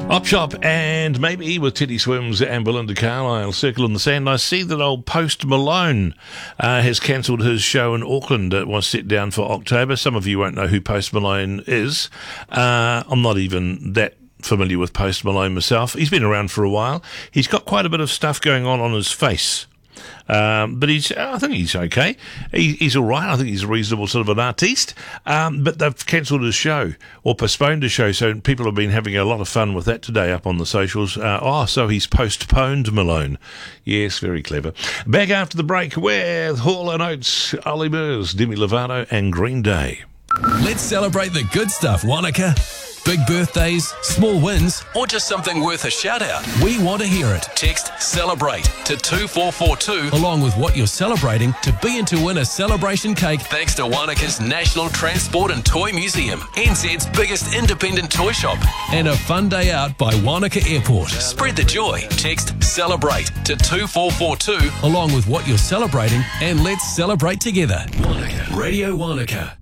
Op Shop and maybe with Teddy Swims and Belinda Carlisle, Circle in the Sand. I see that old Post Malone has cancelled his show in Auckland. It was set down for October. Some of you won't know who Post Malone is. I'm not even that familiar with Post Malone myself. He's been around for a while. He's got quite a bit of stuff going on his face. But I think he's okay. He's all right. I think he's a reasonable sort of an artiste. But they've cancelled his show or postponed his show, so people have been having a lot of fun with that today up on the socials. So he's postponed Malone. Yes, very clever. Back after the break with Hall & Oates, Ollie Murs, Demi Lovato and Green Day. Let's celebrate the good stuff, Wanaka. Big birthdays, small wins, or just something worth a shout out. We want to hear it. Text CELEBRATE to 2442 along with what you're celebrating to be in to win a celebration cake thanks to Wanaka's National Transport and Toy Museum, NZ's biggest independent toy shop, and a fun day out by Wanaka Airport. Spread the joy. Text CELEBRATE to 2442 along with what you're celebrating and let's celebrate together. Wanaka. Radio Wanaka.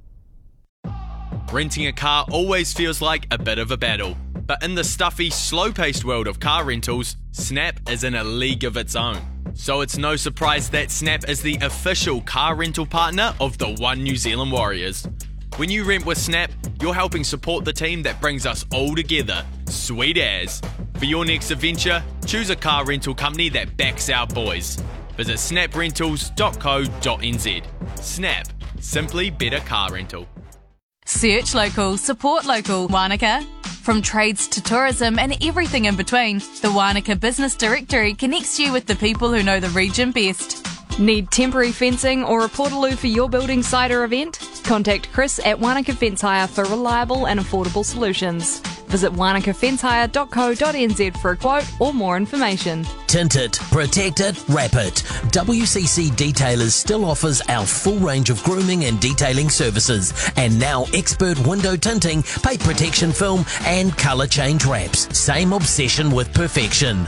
Renting a car always feels like a bit of a battle, but in the stuffy, slow-paced world of car rentals, Snap is in a league of its own. So it's no surprise that Snap is the official car rental partner of the One New Zealand Warriors. When you rent with Snap, you're helping support the team that brings us all together. Sweet as. For your next adventure, choose a car rental company that backs our boys. Visit snaprentals.co.nz. Snap. Simply better car rental. Search local, support local, Wanaka. From trades to tourism and everything in between, the Wanaka Business Directory connects you with the people who know the region best. Need temporary fencing or a portaloo for your building site or event? Contact Chris at Wanaka Fence Hire for reliable and affordable solutions. Visit wanakafencehire.co.nz for a quote or more information. Tint it, protect it, wrap it. WCC Detailers still offers our full range of grooming and detailing services, and now expert window tinting, paint protection film and colour change wraps. Same obsession with perfection.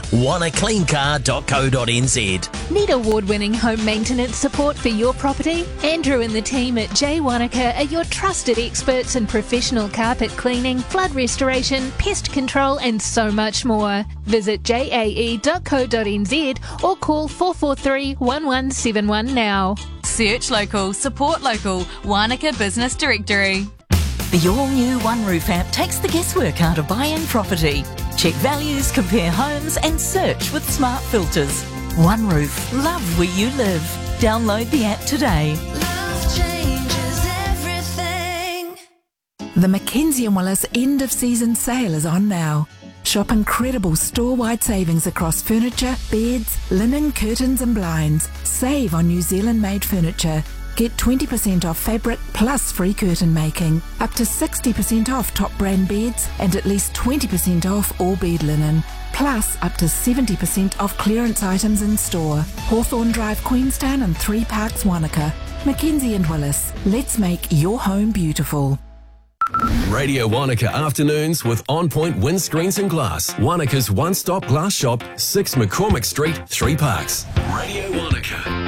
wannacleancar.co.nz. Need award-winning home maintenance support for your property? Andrew and the team at J Wanaka are your trusted experts in professional carpet cleaning, flood restoration, pest control and so much more. Visit jae.co.nz or call 443 1171 now. Search local, support local, Wanaka Business Directory. The all-new One Roof app takes the guesswork out of buying property. Check values, compare homes and search with smart filters. One Roof, love where you live. Download the app today. Love changes everything. The Mackenzie & Willis end of season sale is on now. Shop incredible store-wide savings across furniture, beds, linen, curtains and blinds. Save on New Zealand-made furniture. Get 20% off fabric plus free curtain making. Up to 60% off top brand beds and at least 20% off all bed linen. Plus up to 70% off clearance items in store. Hawthorne Drive, Queenstown and 3 Parks, Wanaka. Mackenzie & Willis. Let's make your home beautiful. Radio Wanaka afternoons with On Point Windscreens and Glass. Wanaka's one-stop glass shop, 6 McCormick Street, 3 Parks. Radio Wanaka.